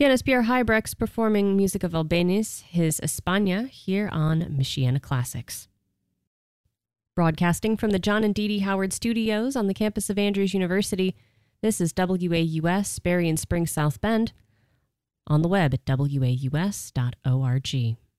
Pianist Pierre Hybrex performing music of Albéniz, his España, here on Michiana Classics. Broadcasting from the John and Dee Dee Howard Studios on the campus of Andrews University, this is WAUS, Berrien Springs, South Bend, on the web at waus.org.